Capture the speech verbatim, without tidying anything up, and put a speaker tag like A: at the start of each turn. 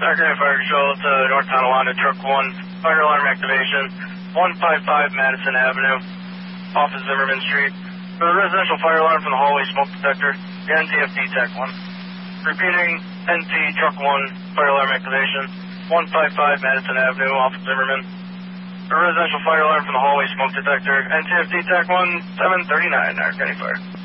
A: Dark Fire Control to North Tonawanda, Truck one, fire alarm activation, one five five Madison Avenue, off of Zimmerman Street. For the residential fire alarm from the hallway smoke detector, the N T F D Tech one. Repeating, N T Truck one, fire alarm activation, one five five Madison Avenue, off of Zimmerman. For residential fire alarm from the hallway smoke detector, N T F D Tech one, seven thirty-nine, Dark Fire.